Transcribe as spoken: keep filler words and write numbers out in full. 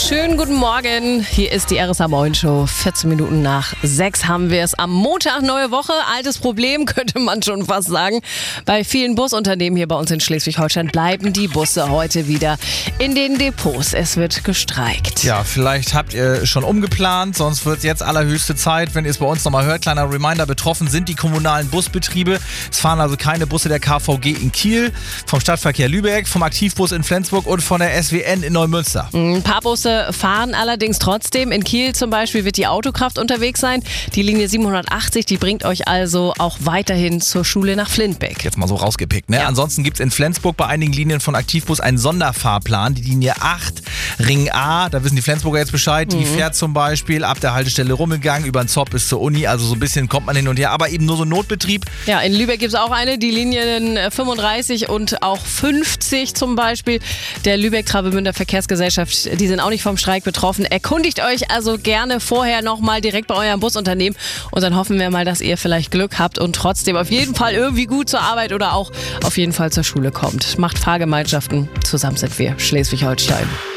Schönen guten Morgen. Hier ist die R S A Moin Show. vierzehn Minuten nach sechs haben wir es. Am Montag neue Woche. Altes Problem, könnte man schon fast sagen. Bei vielen Busunternehmen hier bei uns in Schleswig-Holstein bleiben die Busse heute wieder in den Depots. Es wird gestreikt. Ja, vielleicht habt ihr schon umgeplant, sonst wird es jetzt allerhöchste Zeit, wenn ihr es bei uns nochmal hört. Kleiner Reminder, betroffen sind die kommunalen Busbetriebe. Es fahren also keine Busse der K V G in Kiel, vom Stadtverkehr Lübeck, vom Aktivbus in Flensburg und von der S W N in Neumünster. Ein paar Busse fahren allerdings trotzdem. In Kiel zum Beispiel wird die Autokraft unterwegs sein. Die Linie siebenhundertachtzig, die bringt euch also auch weiterhin zur Schule nach Flintbeck. Jetzt mal so rausgepickt, ne? Ja. Ansonsten gibt es in Flensburg bei einigen Linien von Aktivbus einen Sonderfahrplan. Die Linie acht, Ring A, da wissen die Flensburger jetzt Bescheid. Die Mhm. fährt zum Beispiel ab der Haltestelle Rummelgang über den Zopp bis zur Uni. Also so ein bisschen kommt man hin und her, aber eben nur so ein Notbetrieb. Ja, in Lübeck gibt es auch eine, die Linien fünfunddreißig und auch fünfzig zum Beispiel. Der Lübeck-Travemünder Verkehrsgesellschaft, die sind auch nicht vom Streik betroffen. Erkundigt euch also gerne vorher nochmal direkt bei eurem Busunternehmen und dann hoffen wir mal, dass ihr vielleicht Glück habt und trotzdem auf jeden Fall irgendwie gut zur Arbeit oder auch auf jeden Fall zur Schule kommt. Macht Fahrgemeinschaften. Zusammen sind wir Schleswig-Holstein.